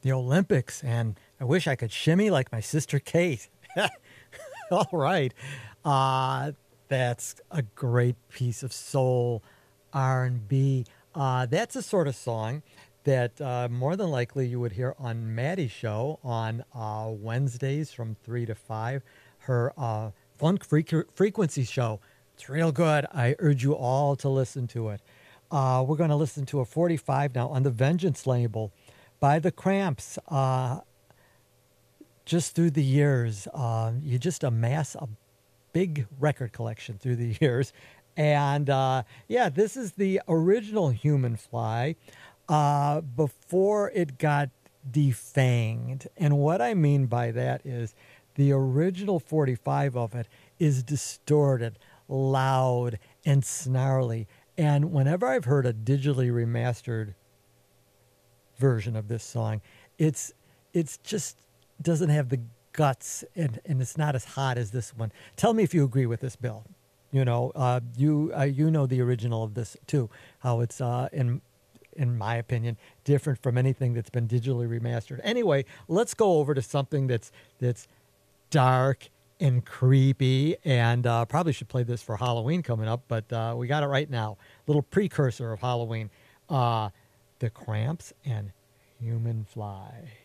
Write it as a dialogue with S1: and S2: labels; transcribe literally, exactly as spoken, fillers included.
S1: the Olympics, and I wish I could shimmy like my sister Kate. All right. Uh, that's a great piece of soul R and B. Uh, that's a sort of song that uh, more than likely you would hear on Maddie's show on uh, Wednesdays from three to five, her uh, Funk Frequ- Frequency show. It's real good. I urge you all to listen to it. Uh, we're going to listen to a forty-five now on the Vengeance label by the Cramps. Uh, just through the years, uh, you just amass a big record collection through the years. And uh, yeah, this is the original Human Fly uh, before it got defanged. And what I mean by that is the original forty-five of it is distorted, loud, and snarly. And whenever I've heard a digitally remastered version of this song, it's it's just doesn't have the guts, and, and it's not as hot as this one. Tell me if you agree with this, Bill. You know, uh, you uh, you know the original of this too. How it's uh, in in my opinion different from anything that's been digitally remastered. Anyway, let's go over to something that's that's dark and creepy, and uh, probably should play this for Halloween coming up, but uh, we got it right now. Little precursor of Halloween. Uh, the Cramps and Human Fly.